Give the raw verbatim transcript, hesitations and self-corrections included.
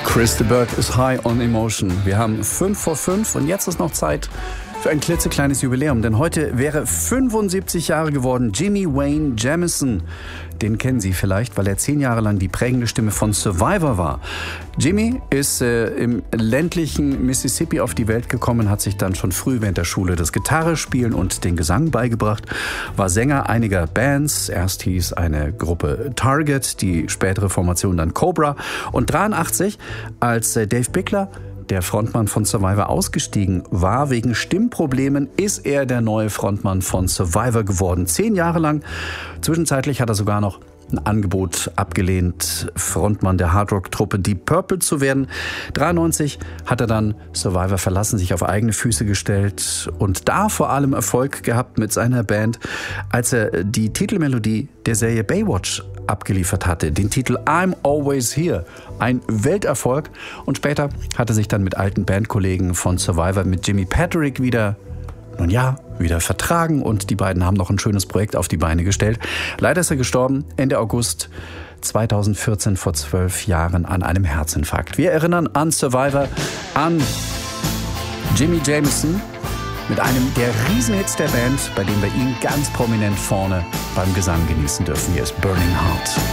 Chris de Burgh ist high on emotion. Wir haben fünf vor fünf und jetzt ist noch Zeit für ein klitzekleines Jubiläum. Denn heute wäre fünfundsiebzig Jahre geworden Jimmy Wayne Jamison. Den kennen Sie vielleicht, weil er zehn Jahre lang die prägende Stimme von Survivor war. Jimmy ist äh, im ländlichen Mississippi auf die Welt gekommen, hat sich dann schon früh während der Schule das Gitarrespielen und den Gesang beigebracht, war Sänger einiger Bands. Erst hieß eine Gruppe Target, die spätere Formation dann Cobra. Und dreiundachtzig, als äh, Dave Bickler, der Frontmann von Survivor, ausgestiegen war wegen Stimmproblemen, ist er der neue Frontmann von Survivor geworden. Zehn Jahre lang. Zwischenzeitlich hat er sogar noch ein Angebot abgelehnt, Frontmann der Hardrock-Truppe Deep Purple zu werden. dreiundneunzig hat er dann Survivor verlassen, sich auf eigene Füße gestellt und da vor allem Erfolg gehabt mit seiner Band, als er die Titelmelodie der Serie Baywatch abgeliefert hatte. Den Titel I'm Always Here. Ein Welterfolg. Und später hat er sich dann mit alten Bandkollegen von Survivor, mit Jimmy Patrick wieder, nun ja, wieder vertragen und die beiden haben noch ein schönes Projekt auf die Beine gestellt. Leider ist er gestorben Ende August zweitausendvierzehn, vor zwölf Jahren, an einem Herzinfarkt. Wir erinnern an Survivor, an Jimmy Jamison mit einem der Riesenhits der Band, bei dem wir ihn ganz prominent vorne beim Gesang genießen dürfen. Hier ist Burning Heart.